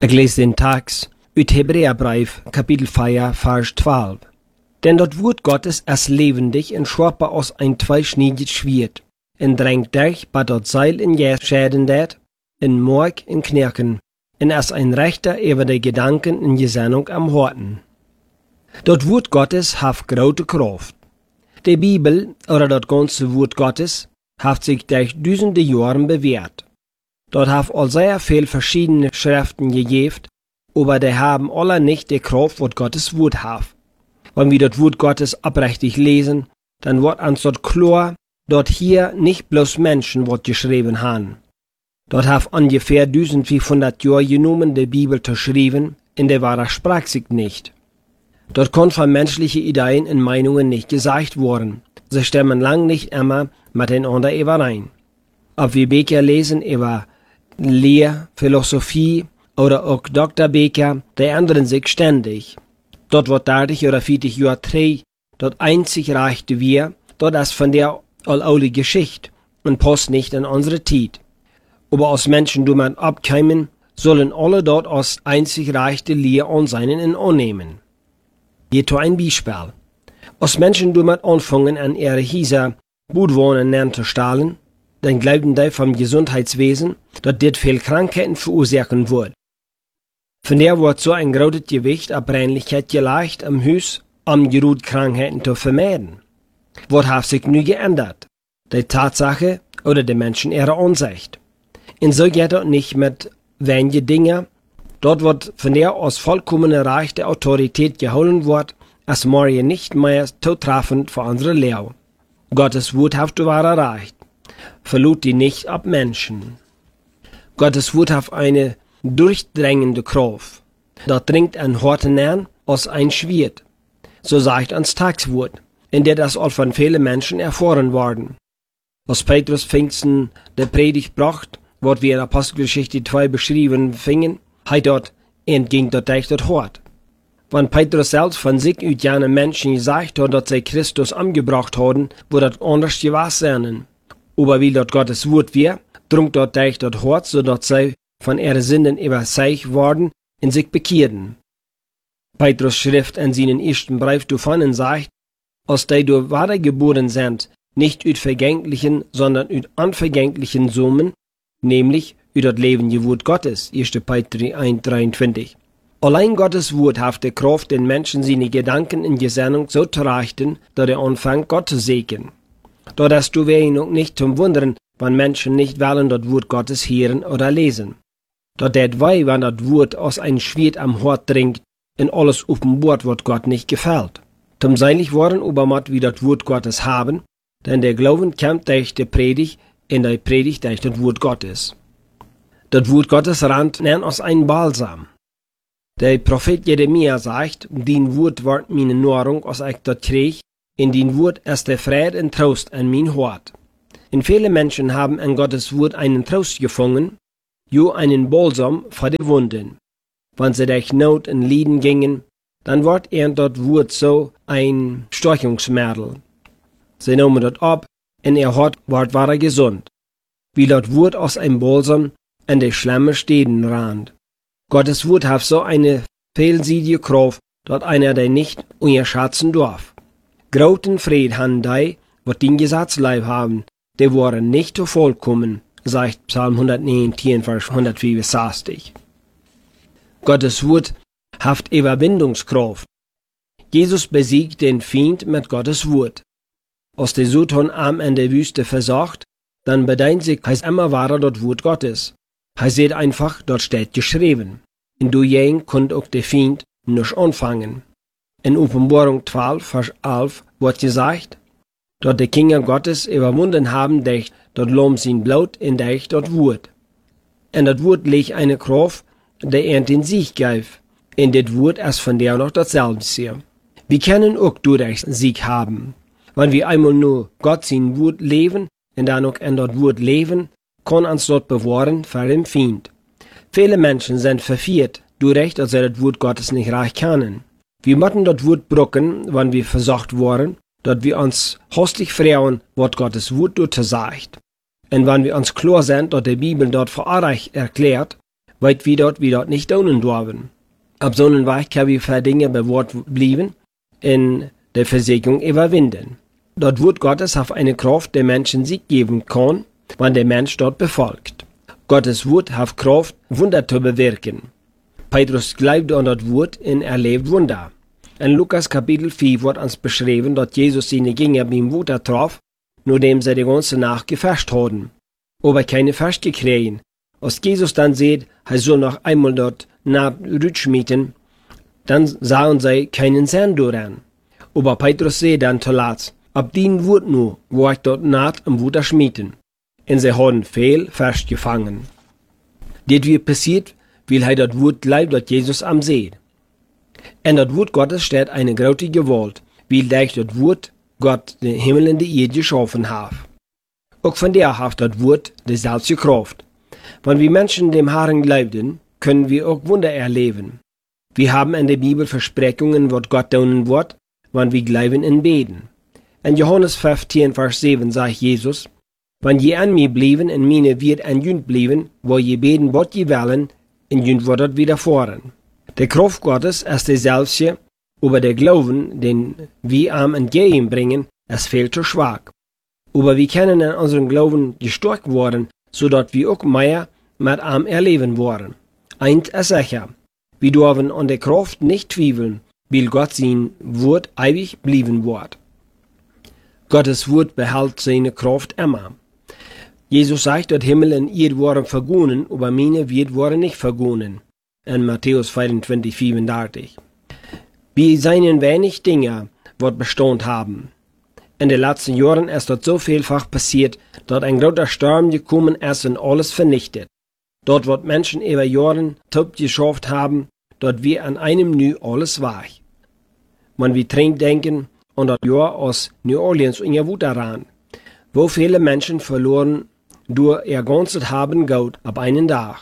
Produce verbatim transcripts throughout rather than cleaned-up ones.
Ik lees den Text uit Hebräerbrief, Kapitel vier, Vers twaalf. Denn das Wort Gottes ist lebendig und schärfer als ein zweischneidiges Schwert, und drängt durch, bei das Seil in je Schäden dat, in Mark in Knirken, und ist ein Rechter über die Gedanken in Gesinnung am Horten. Das Wort Gottes hat große Kraft. Die Bibel, oder das ganze Wort Gottes, hat sich durch tausende Jahre bewährt. Dort hat all sehr viel verschiedene Schriften gegeben, aber die haben alle nicht die Kraft, was Gottes Wort hat. Wenn wir das Wort Gottes abrechtig lesen, dann wird uns dort klar, dort hier nicht bloß Menschen was geschrieben haben. Dort hat ungefähr eintausendfünfhundert Jahre genommen, die Bibel zu schreiben, in der wahre sprach sich nicht. Dort konnten von menschlichen Ideen und Meinungen nicht gesagt worden. Sie stimmen lang nicht immer miteinander überein. Ob wir Bücher lesen über Lehr, Philosophie oder auch Doktor Bücher, die ändern sich ständig. Dort wird dreißig oder vierzig Jahre drei, dort einzig reichte wir, dort ist von der allalte Geschichte und passt nicht in unsere Zeit. Aber als Menschen, die man abkämen, sollen alle dort als einzig reichte Lehr anseinen und annehmen. Hier ein Beispiel. Als Menschen, die man anfangen, an ihre Häuser Bootwohnen zu stahlen, dann glauben die vom Gesundheitswesen, dass das viel Krankheiten verursachen wird. Von der wird so ein großes Gewicht an Brennlichkeit gelegt am Haus, um die Krankheiten zu vermeiden. Was hat sich nun geändert? Die Tatsache oder die Menschen ihre Ansicht. Und so geht es nicht mit wenigen Dingen. Dort wird von der aus vollkommener Reich der Autorität geholt wird, als morgen nicht mehr zutreffend für unsere Lehre. Gottes Wort hat du wahre Reich. Verlut die nicht ab Menschen. Gottes Wort hat eine durchdrängende Kraft. Dort dringt ein Horten an als ein Schwert. So sagt uns Tagswort, in der das auch von vielen Menschen erfahren worden. Als Petrus Pfingsten der Predigt bracht, wird wir in Apostelgeschichte zwei beschrieben fingen, hat dort entging dort echt dort Hort. Wenn Petrus selbst von sich ut jene Menschen gesagt hat, dass sie Christus angebracht haben, wurde das anders gewesen sein. Aber wie dort Gottes Wort wir, drung dort echt dort Hort, so dass sie von ihren Sünden überzeugt worden und sich bekehrten. Petrus schrift in seinen ersten Brief davon und sagt, als die durch Wahre geboren sind, nicht ut vergänglichen, sondern ut unvergänglichen Summen, nämlich ut das lebende Wort Gottes, erster Petrus eins dreiundzwanzig. Allein Gottes Wort hat die Kraft, den Menschen seine Gedanken in Gesinnung so zu richten, dass er anfängt, Gott zu segnen. Dort hast du wenig auch nicht zum Wundern, wenn Menschen nicht wollen das Wort Gottes hören oder lesen. Dort det wei, wenn das Wort aus ein Schwert am Hort dringt, in alles offenbart, was Gott nicht gefällt. Zum seilig worden, obermatt wie das Wort Gottes haben, denn der Glauben kommt durch die Predigt, in der Predigt durch das Wort Gottes. Das Wort Gottes rannt nennt aus ein Balsam. Der Prophet Jeremia sagt, din Wort wird meine Nahrung, als ich das krieg, in din Wort ist der Friede und Trost an mein Hort. Und viele Menschen haben an Gottes Wort einen Trost gefunden, jo einen Balsam für die Wunden. Wenn sie durch Not und Leiden gingen, dann wird er das Wort so ein Steuchungsmittel. Sie nahmen das ab, und ihr Hort wird wahre gesund. Wie das Wort aus einem Balsam an die schlimme Städten rannt. Gottes Wort hat so eine vielseitige Kraft, dass einer der nicht unterschätzen darf. Großen Fried haben die, was den Gesetzleib haben, die waren nicht so vollkommen, sagt Psalm hundertneunzehn, Vers hundertvierundsechzig. Gottes Wort hat Überwindungskraft. Jesus besiegt den Feind mit Gottes Wort. Als der Sultan am in der Wüste versagt, dann bedient sich, heißt immer wahrer das Wort Gottes. Er sieht einfach, dort steht geschrieben. In du jeng konnt auch der Feind nicht anfangen. In Offenbarung zwölf, Vers elf wird gesagt, dort die Kinder Gottes überwunden haben, durch dort Lohn sein Blut in durch dort Wort. Und das Wort legt eine Kraft, der er den Sieg gibt. In das Wort ist von der noch dasselbe hier. Wir können auch durch Sieg haben. Wenn wir einmal nur Gott sein Wort leben und dann auch in das Wort leben, kann uns dort bewahren vor dem Feind. Viele Menschen sind verführt, durch dass sie das Wort Gottes nicht reich kennen. Wir müssen das Wort brücken, wenn wir versucht worden, dass wir uns hastig fragen, was Gottes Wort dort sagt. Und wenn wir uns klar sind, dass die Bibel dort für euch erklärt, weil wir dort, wir dort nicht tun dürfen. Ab so einem Weg können wir für Dinge bewahrt bleiben, in der Versicherung überwinden. Dort wird Gottes auf eine Kraft, der Menschen sich geben kann, wenn der Mensch dort befolgt. Gottes Wort hat Kraft, Wunder zu bewirken. Petrus glaubt an das Wort und erlebt Wunder. In Lukas Kapitel vier wird uns beschrieben, dass Jesus seine Jünger beim Wunder traf, nachdem sie die ganze Nacht gefasst hatten, aber keine Fisch gekriegt. Als Jesus dann sieht, er soll noch einmal dort nach rutschmieten, dann sahen sie keinen Sand daran. Aber Petrus sieht dann zuletzt, ab den Wort nur, wo ich dort naht im Wunder schmieden. Und sie haben viel Fisch gefangen. Das wird passiert, weil er das Wort bleibt, das Jesus am sieht. In das Wort Gottes steht eine große Gewalt, weil durch das Wort Gott den Himmel und die Erde geschaffen hat. Auch von der hat das Wort dieselbe Kraft. Wenn wir Menschen dem Herrn glauben, können wir auch Wunder erleben. Wir haben in der Bibel Versprechungen, was Gott tun wird, wenn wir glauben und beten. In Johannes fünfzehn, Vers sieben sagt Jesus, wenn je an mir blieben und meine wird an jünd blieben, wo je beten, was je wollen, in jünd wird das widerfahren. Der Kraft Gottes ist dieselbe, aber der Glauben, den wir am entgegenbringen, ist viel zu schwach. Aber wir können in unserem Glauben gestärkt werden, sodass wir auch mehr mit ihm erleben wollen. Eins ist sicher, wir dürfen an der Kraft nicht zweifeln, weil Gott sein Wort ewig bleiben wird. Gottes Wort behält seine Kraft immer. Jesus sagt, dass Himmel und Erde waren vergonnen, aber meine wird waren nicht vergonnen. In Matthäus vierundzwanzig, vierunddreißig. Wir seien wenig Dinge, die Bestand haben. In den letzten Jahren ist dort so vielfach passiert, dass ein großer Sturm gekommen ist und alles vernichtet. Dort wird Menschen über Jahre top geschafft haben, dort wir an einem nu alles war. Wenn wir dringend denken an das Jahr aus New Orleans und ihr Wut daran, wo viele Menschen verloren durch ihr ganzes Haben Geld ab einen Tag.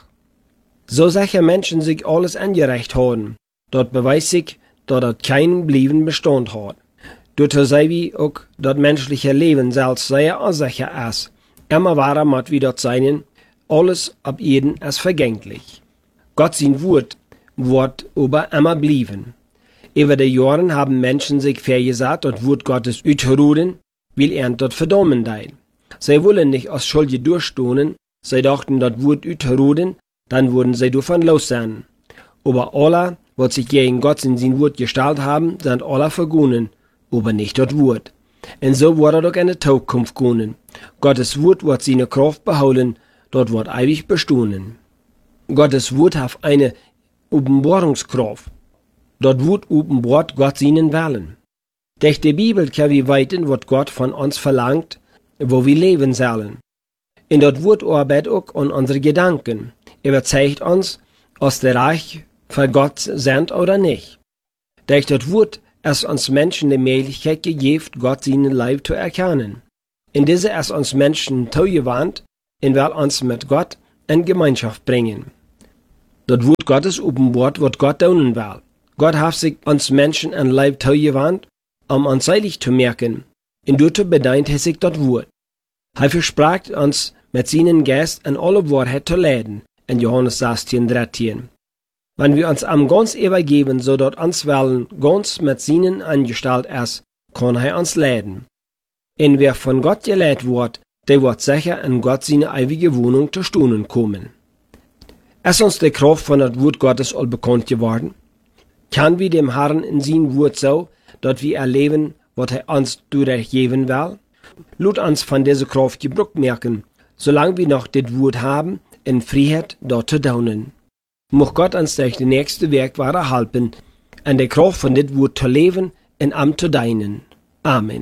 So solche Menschen sich alles angerecht haben, dort beweist sich, dass das keinen blieben Bestand hat. Dort sei wie auch das menschliche Leben selbst sehr unsicher ist. Immer wahrer muss wie dort sein, alles ab jeden ist vergänglich. Gott sein Wort wird aber immer blieben. Über die Jahre haben Menschen sich vergesagt, das Wort Gottes auszuruhen, weil er dort verdammen dein. Sie wollen nicht als Schuldige durchstehen, sie dachten, das Wort auszuruhen, dann würden sie davon los sein. Aber alle, was sich gegen Gott in sein Wort gestellt haben, sind alle vergonnen, aber nicht das Wort. Und so wird er auch in der Zukunft kommen. Gottes Wort wird seine Kraft behalten, dort wird ewig bestehen. Gottes Wort hat eine Offenbarungskraft. Dort wird offenbart Gott seinen Willen. Durch die Bibel können wir weiten, was Gott von uns verlangt, wo wir leben sollen. In dort Wort arbeitet auch an unsere Gedanken. Er zeigt uns, ob der Reich für Gott sind oder nicht. Durch das Wort ist uns Menschen die Möglichkeit gegeben, Gott seinen Leib zu erkennen. In diese ist uns Menschen zugewandt und will uns mit Gott in Gemeinschaft bringen. Das Wort Gottes offenbart, was Gott tun will. Gott hat sich uns Menschen in Leib zugewandt, um uns seilig zu merken. Und dazu bedient er sich das Wort. Er versprach uns mit seinem Geist in alle Wahrheit zu leiten, in Johannes sechzehn, dreizehn. Wenn wir uns am ganz übergeben, so dort uns Willen ganz mit seinen angestellt ist, kann er uns leiten. Und wer von Gott geleitet wird, der wird sicher in Gott seine ewige Wohnung zu Stunden kommen. Ist uns die Kraft von das Wort Gottes all bekannt geworden? Kann wir dem Herrn in sein Wort so, dass wir erleben, was er uns durchgeben will? Lut uns von dieser Kraft Gebrauch merken, solange wir noch das Wort haben, in Freiheit dort zu daunen. Mocht Gott uns durch die nächste Werk helfen, an der Kraft von das Wort zu leben und am zu dienen. Amen.